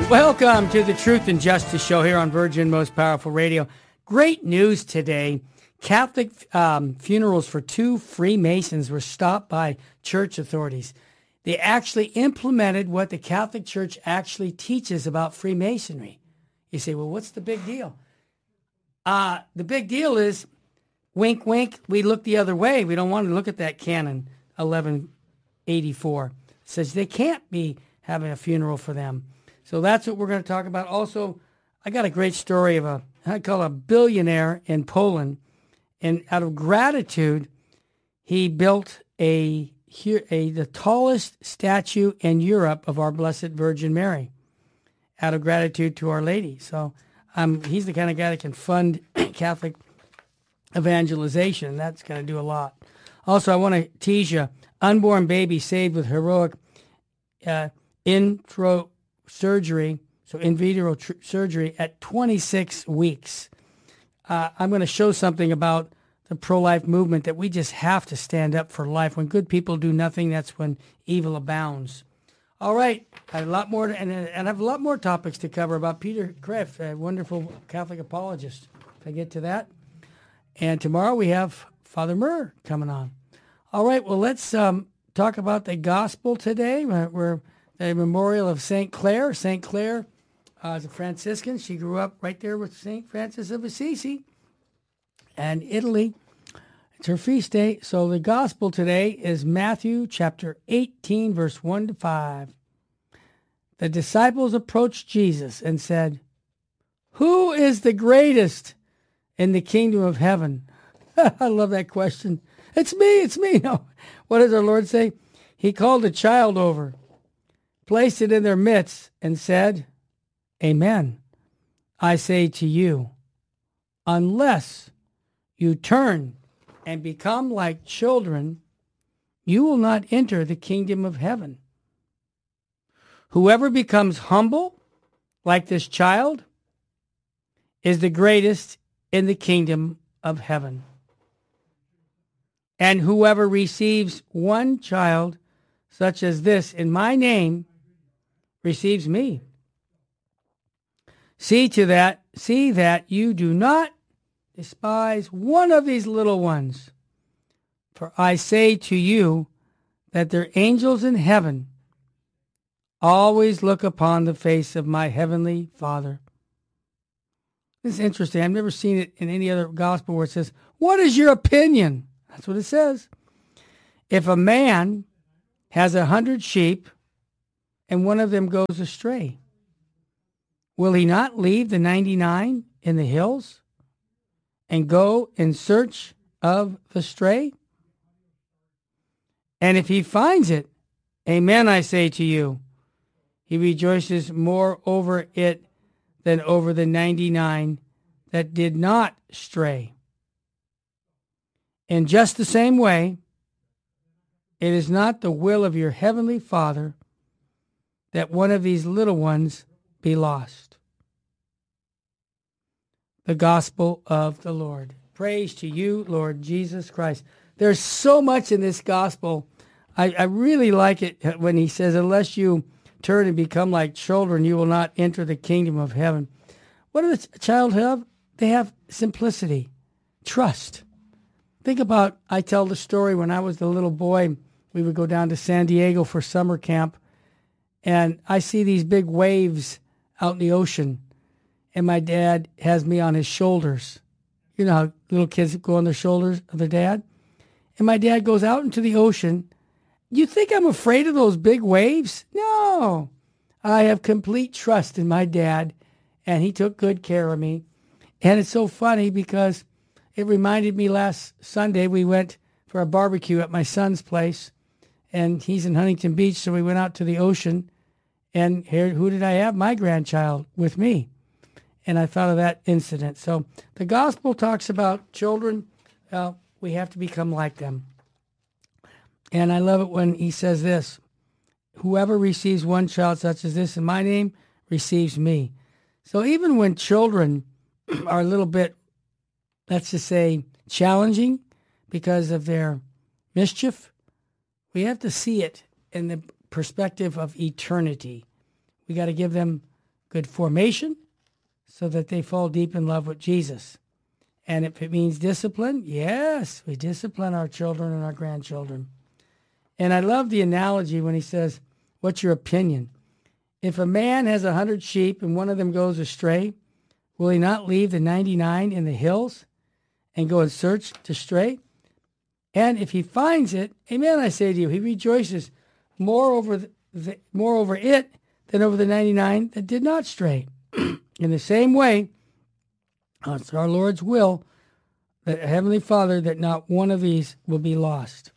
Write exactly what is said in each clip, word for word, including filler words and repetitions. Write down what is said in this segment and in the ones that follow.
Welcome to the Truth and Justice Show here on Virgin Most Powerful Radio. Great news today. Catholic um, funerals for two Freemasons were stopped by church authorities. They actually implemented what the Catholic Church actually teaches about Freemasonry. You say, well, what's the big deal? Uh, the big deal is, wink, wink, we look the other way. We don't want to look at that canon eleven eighty-four. It says they can't be having a funeral for them. So that's what we're going to talk about. Also, I got a great story of a, I call a billionaire in Poland. And out of gratitude, he built a, a the tallest statue in Europe of our Blessed Virgin Mary, out of gratitude to Our Lady. So um, he's the kind of guy that can fund Catholic evangelization. That's going to do a lot. Also, I want to tease you, unborn baby saved with heroic uh, intro surgery, so in vitro tr- surgery at twenty-six weeks. Uh, I'm going to show something about the pro-life movement that we just have to stand up for life. When good people do nothing, that's when evil abounds. All right, I have a lot more, to, and, and I have a lot more topics to cover about Peter Kreeft, a wonderful Catholic apologist. If I get to that. And tomorrow we have Father Murr coming on. All right, well, let's um, talk about the gospel today. We're, we're the memorial of Saint Clare. Saint Clare uh, is a Franciscan. She grew up right there with Saint Francis of Assisi and Italy. It's her feast day. So the gospel today is Matthew chapter eighteen, verse one to five. The disciples approached Jesus and said, "Who is the greatest in the kingdom of heaven?" I love that question. It's me, it's me. No. What does our Lord say? He called a child over, placed it in their midst, and said, "Amen. I say to you, unless you turn and become like children, you will not enter the kingdom of heaven. Whoever becomes humble like this child is the greatest in the kingdom of heaven. And whoever receives one child such as this in my name receives me. See to that, see that you do not despise one of these little ones. For I say to you that their angels in heaven always look upon the face of my heavenly Father." This is interesting. I've never seen it in any other gospel where it says, "What is your opinion?" That's what it says. If a man has a hundred sheep and one of them goes astray, will he not leave the ninety-nine in the hills and go in search of the stray? And if he finds it, amen, I say to you, he rejoices more over it than over the ninety-nine that did not stray. In just the same way, it is not the will of your heavenly Father that one of these little ones be lost. The gospel of the Lord. Praise to you, Lord Jesus Christ. There's so much in this gospel. I, I really like it when he says, unless you turn and become like children, you will not enter the kingdom of heaven. What does a child have? They have simplicity, trust. Think about, I tell the story when I was the little boy, we would go down to San Diego for summer camp, and I see these big waves out in the ocean, and my dad has me on his shoulders. You know how little kids go on their shoulders of their dad? And my dad goes out into the ocean. You think I'm afraid of those big waves? No. I have complete trust in my dad, and he took good care of me. And it's so funny because it reminded me last Sunday we went for a barbecue at my son's place, and he's in Huntington Beach, so we went out to the ocean, and here, who did I have? My grandchild with me. And I thought of that incident. So the gospel talks about children. Uh, we have to become like them. And I love it when he says this, whoever receives one child such as this in my name receives me. So even when children are a little bit, let's just say, challenging because of their mischief, we have to see it in the perspective of eternity. We got to give them good formation so that they fall deep in love with Jesus. And if it means discipline, yes, we discipline our children and our grandchildren. And I love the analogy when he says, what's your opinion? If a man has a hundred sheep and one of them goes astray, will he not leave the ninety-nine in the hills and go in search to stray? And if he finds it, amen, I say to you, he rejoices more over the, the, more over it than over the ninety-nine that did not stray. In the same way, it's our Lord's will, the Heavenly Father, that not one of these will be lost.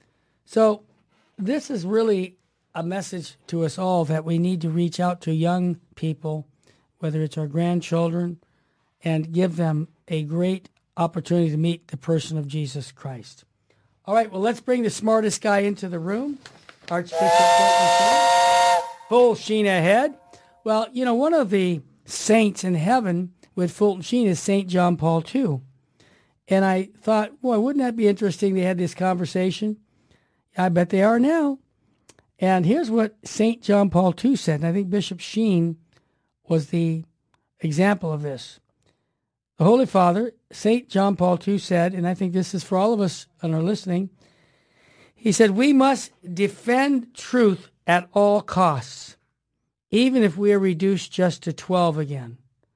So this is really a message to us all that we need to reach out to young people, whether it's our grandchildren, and give them a great opportunity to meet the person of Jesus Christ. All right, well, let's bring the smartest guy into the room, Archbishop Fulton Sheen. Full Sheen ahead. Well, you know, one of the saints in heaven with Fulton Sheen is Saint John Paul the Second. And I thought, boy, wouldn't that be interesting? They had this conversation. I bet they are now. And here's what Saint John Paul the Second said, and I think Bishop Sheen was the example of this. The Holy Father, Saint John Paul the Second said, and I think this is for all of us that are listening, he said, we must defend truth at all costs, even if we are reduced just to twelve again.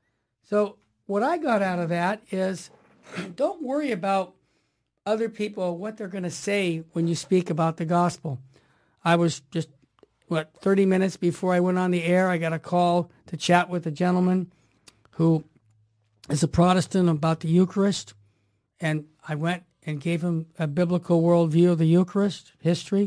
So what I got out of that is don't worry about other people, what they're going to say when you speak about the gospel. I was just, what, thirty minutes before I went on the air, I got a call to chat with a gentleman who is a Protestant about the Eucharist. And I went and gave him a biblical worldview of the Eucharist, history.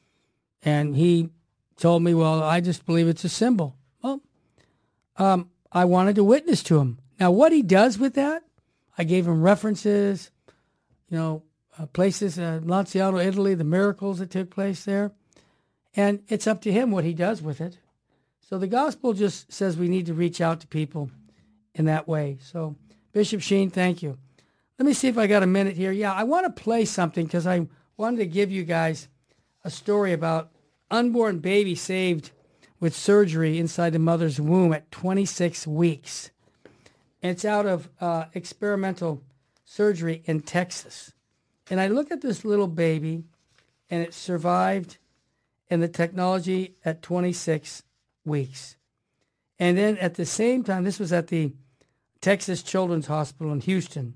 And he told me, well, I just believe it's a symbol. Well, um, I wanted to witness to him. Now, what he does with that, I gave him references, you know, uh, places, uh, Lanciano, Italy, the miracles that took place there. And it's up to him what he does with it. So the gospel just says we need to reach out to people in that way. So, Bishop Sheen, thank you. Let me see if I got a minute here. Yeah, I want to play something because I wanted to give you guys a story about unborn baby saved with surgery inside the mother's womb at twenty-six weeks. And it's out of uh, experimental surgery in Texas. And I look at this little baby, and it survived in the technology at twenty-six weeks. And then at the same time, this was at the Texas Children's Hospital in Houston.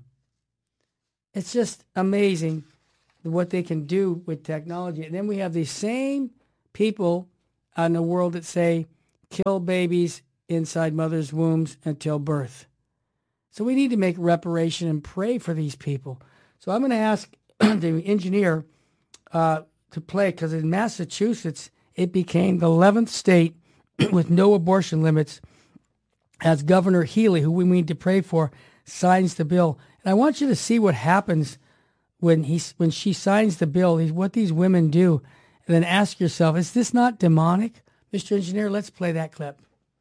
It's just amazing what they can do with technology. And then we have these same people in the world that say, kill babies inside mothers' wombs until birth. So we need to make reparation and pray for these people. So I'm going to ask the engineer uh, to play, because in Massachusetts, it became the eleventh state with no abortion limits as Governor Healy, who we need to pray for, signs the bill. And I want you to see what happens when he when she signs the bill, what these women do, and then ask yourself, is this not demonic? Mister Engineer, let's play that clip.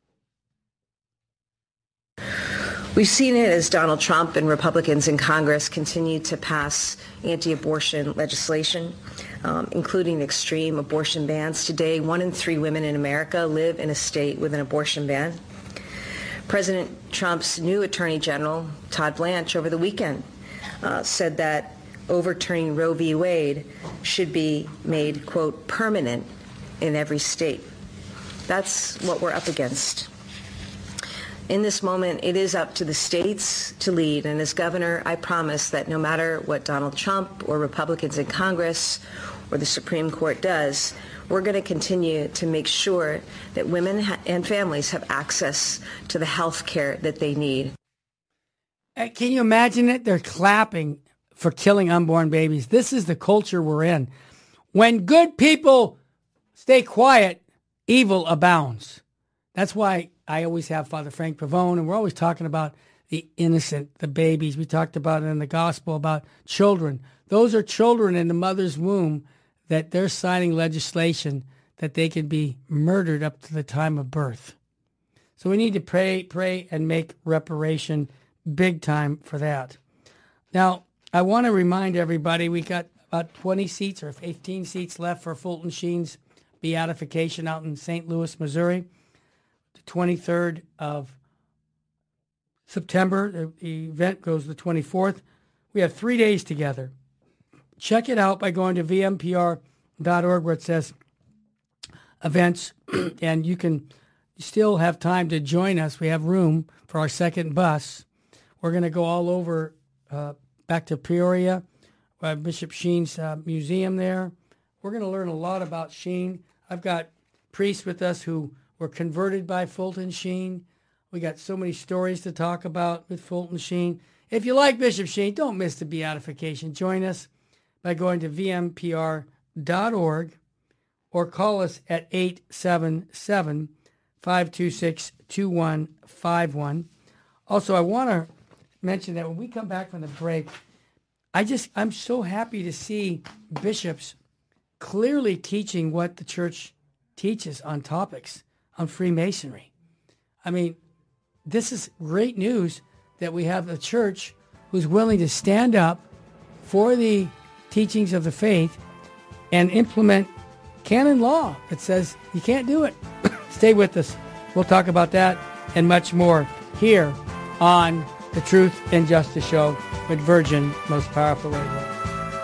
We've seen it as Donald Trump and Republicans in Congress continue to pass anti-abortion legislation, um, including extreme abortion bans. Today, one in three women in America live in a state with an abortion ban. President Trump's new Attorney General, Todd Blanche, over the weekend uh, said that overturning Roe v. Wade should be made, quote, permanent in every state. That's what we're up against. In this moment, it is up to the states to lead. And as governor, I promise that no matter what Donald Trump or Republicans in Congress or the Supreme Court does, we're going to continue to make sure that women ha- and families have access to the health care that they need. Can you imagine it? They're clapping for killing unborn babies. This is the culture we're in. When good people stay quiet, evil abounds. That's why I always have Father Frank Pavone, and we're always talking about the innocent, the babies. We talked about it in the gospel about children. Those are children in the mother's womb that they're signing legislation that they can be murdered up to the time of birth. So we need to pray, pray, and make reparation big time for that. Now, I want to remind everybody we got about twenty seats or fifteen seats left for Fulton Sheen's beatification out in Saint Louis, Missouri. the twenty-third of September. The, the event goes the twenty-fourth. We have three days together. Check it out by going to v m p r dot org where it says events, and you can still have time to join us. We have room for our second bus. We're going to go all over uh, back to Peoria, uh, Bishop Sheen's uh, museum there. We're going to learn a lot about Sheen. I've got priests with us who were converted by Fulton Sheen. We got so many stories to talk about with Fulton Sheen. If you like Bishop Sheen, don't miss the beatification. Join us by going to v m p r dot org or call us at eight seven seven, five two six, two one five one. Also, I want to mention that when we come back from the break, I just, I'm so happy to see bishops clearly teaching what the church teaches on topics on Freemasonry. I mean, this is great news that we have a church who's willing to stand up for the teachings of the faith and implement canon law that says you can't do it. Stay with us. We'll talk about that and much more here on the Truth and Justice Show with Virgin Most Powerful Radio.